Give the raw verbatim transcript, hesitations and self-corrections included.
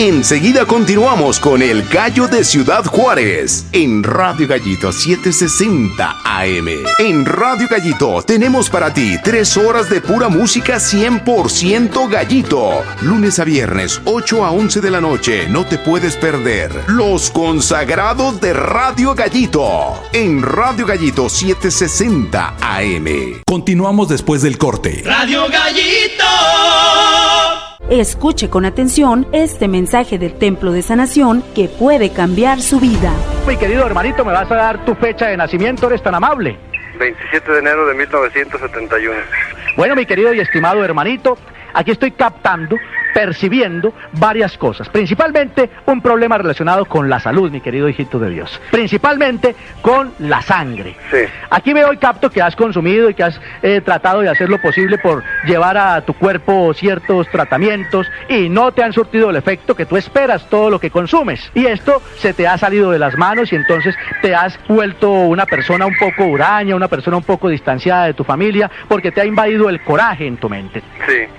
Enseguida continuamos con El Gallo de Ciudad Juárez en Radio Gallito setecientos sesenta A M. En Radio Gallito tenemos para ti tres horas de pura música cien por ciento gallito. Lunes a viernes, ocho a once de la noche. No te puedes perder Los Consagrados de Radio Gallito en Radio Gallito setecientos sesenta A M. Continuamos después del corte. Radio Gallito. Escuche con atención este mensaje del Templo de Sanación que puede cambiar su vida. Mi querido hermanito, ¿me vas a dar tu fecha de nacimiento? ¿Eres tan amable? veintisiete de enero de mil novecientos setenta y uno. Bueno, mi querido y estimado hermanito, aquí estoy captando, percibiendo varias cosas, principalmente un problema relacionado con la salud, mi querido hijito de Dios, principalmente con la sangre. Sí. Aquí veo y capto que has consumido y que has eh, tratado de hacer lo posible por llevar a tu cuerpo ciertos tratamientos y no te han surtido el efecto que tú esperas todo lo que consumes, y esto se te ha salido de las manos y entonces te has vuelto una persona un poco huraña, una persona un poco distanciada de tu familia porque te ha invadido el coraje en tu mente. Sí.